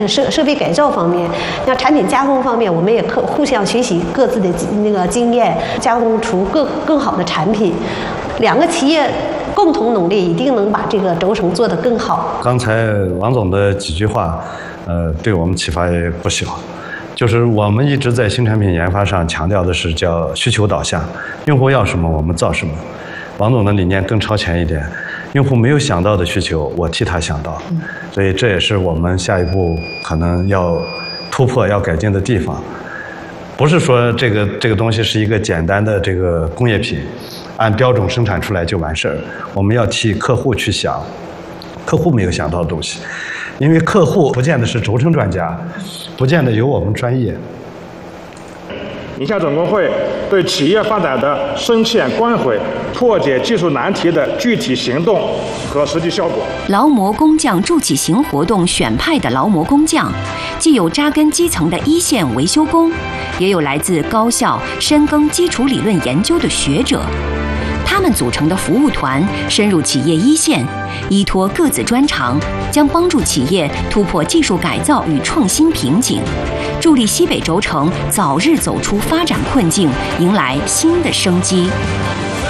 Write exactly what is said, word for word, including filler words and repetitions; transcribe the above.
设设备改造方面，像产品加工方面，我们也可互相学习各自的那个经验，加工出更更好的产品。两个企业共同努力，一定能把这个轴承做得更好。 刚才王总的几句话，呃，对我们启发也不小。就是我们一直在新产品研发上强调的是叫需求导向，用户要什么我们造什么。王总的理念更超前一点，用户没有想到的需求，我替他想到，所以这也是我们下一步可能要突破、要改进的地方。不是说这个这个东西是一个简单的这个工业品，按标准生产出来就完事儿。我们要替客户去想，客户没有想到的东西，因为客户不见得是轴承专家，不见得有我们专业。 宁夏总工会对企业发展的深切关怀，破解技术难题的具体行动和实际效果。 劳模工匠助企行活动选派的劳模工匠，既有扎根基层的一线维修工，也有来自高校深耕基础理论研究的学者。他们组成的服务团深入企业一线，依托各自专长，将帮助企业突破技术改造与创新瓶颈，助力西北轴承早日走出发展困境，迎来新的生机。